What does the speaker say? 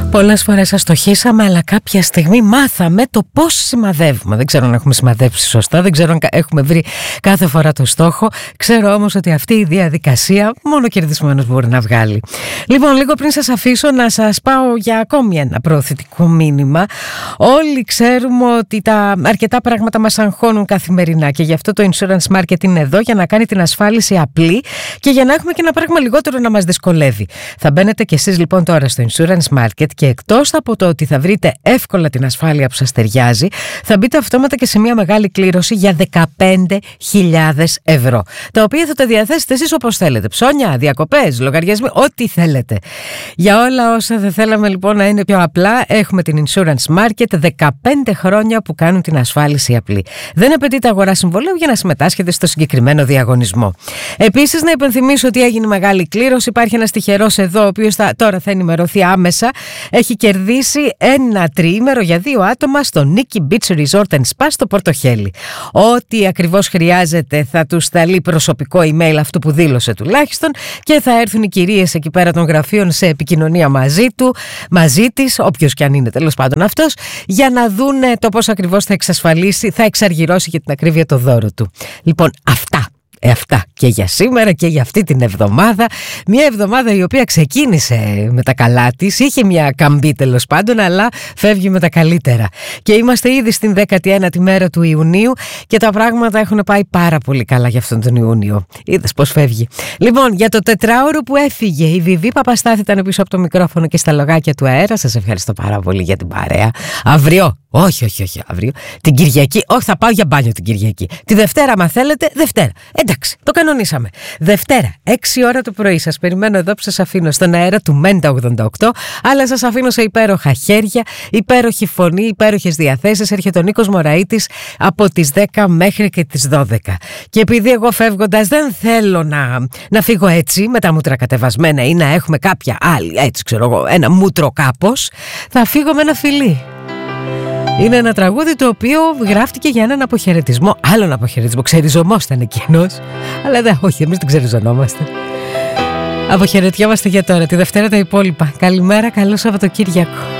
Πολλές φορές αστοχήσαμε, αλλά κάποια στιγμή μάθαμε το πώς σημαδεύουμε. Δεν ξέρω αν έχουμε σημαδέψει σωστά, δεν ξέρω αν έχουμε βρει κάθε φορά το στόχο. Ξέρω όμως ότι αυτή η διαδικασία μόνο κερδισμένος μπορεί να βγάλει. Λοιπόν, λίγο πριν σας αφήσω να σας πάω για ακόμη ένα προωθητικό μήνυμα. Όλοι ξέρουμε ότι αρκετά πράγματα μας αγχώνουν καθημερινά και γι' αυτό το Insurance Market είναι εδώ για να κάνει την ασφάλιση απλή και για να έχουμε και ένα πράγμα λιγότερο να μας δυσκολεύει. Θα μπαίνετε κι εσείς λοιπόν τώρα στο Insurance Market και εκτός από το ότι θα βρείτε εύκολα την ασφάλεια που σας ταιριάζει, θα μπείτε αυτόματα και σε μια μεγάλη κλήρωση για 15.000 ευρώ, τα οποία θα τα διαθέσετε εσείς όπως θέλετε. Ψώνια, διακοπές, λογαριασμοί, ό,τι θέλετε. Για όλα όσα θα θέλαμε λοιπόν να είναι πιο απλά, έχουμε την Insurance Market, 15 χρόνια που κάνουν την ασφάλιση απλή. Δεν απαιτείται αγορά συμβολέου για να συμμετάσχετε στο συγκεκριμένο διαγωνισμό. Επίσης, να υπενθυμίσω ότι έγινε μεγάλη κλήρωση. Υπάρχει ένας τυχερός εδώ, ο οποίος τώρα θα ενημερωθεί άμεσα. Έχει κερδίσει ένα τριήμερο για 2 άτομα στο Nikki Beach Resort and Spa στο Πορτοχέλι. Ό,τι ακριβώς χρειάζεται θα του σταλεί προσωπικό email, αυτού που δήλωσε τουλάχιστον, και θα έρθουν οι κυρίες εκεί πέρα των γραφείων σε επικοινωνία μαζί της, όποιος και αν είναι τέλος πάντων αυτός, για να δούνε το πώς ακριβώς θα εξασφαλίσει, θα εξαργυρώσει για την ακρίβεια το δώρο του. Λοιπόν, αυτά και για σήμερα και για αυτή την εβδομάδα. Μια εβδομάδα η οποία ξεκίνησε με τα καλά της, είχε μια καμπή τέλος πάντων, αλλά φεύγει με τα καλύτερα. Και είμαστε ήδη στην 19η μέρα του Ιουνίου και τα πράγματα έχουν πάει πάρα πολύ καλά για αυτόν τον Ιούνιο. Είδες πως φεύγει. Λοιπόν, για το τετράωρο που έφυγε, η Βιβί Παπαστάθη ήταν πίσω από το μικρόφωνο και στα λογάκια του αέρα. Σας ευχαριστώ πάρα πολύ για την παρέα. Αύριο. Όχι, αύριο. Την Κυριακή. Όχι, θα πάω για μπάνιο την Κυριακή. Τη Δευτέρα, άμα θέλετε, Δευτέρα. Εντάξει, το κανονίσαμε. Δευτέρα, 6 ώρα το πρωί. Σας περιμένω εδώ που σας αφήνω στον αέρα του Μέντα 88. Αλλά σας αφήνω σε υπέροχα χέρια, υπέροχη φωνή, υπέροχες διαθέσεις. Έρχεται ο Νίκος Μωραΐτης από τις 10 μέχρι και τις 12. Και επειδή εγώ φεύγοντας δεν θέλω να φύγω έτσι με τα μούτρα κατεβασμένα ή να έχουμε κάποια άλλη, έτσι ξέρω εγώ, ένα μούτρο κάπως, θα φύγω με ένα φιλί. Είναι ένα τραγούδι το οποίο γράφτηκε για έναν αποχαιρετισμό. Άλλον αποχαιρετισμό. Ξεριζωμόσταν εκείνος. Αλλά όχι, εμείς δεν ξεριζωνόμαστε. Αποχαιρετιόμαστε για τώρα. Τη Δευτέρα τα υπόλοιπα. Καλημέρα, καλό Σαββατοκύριακο.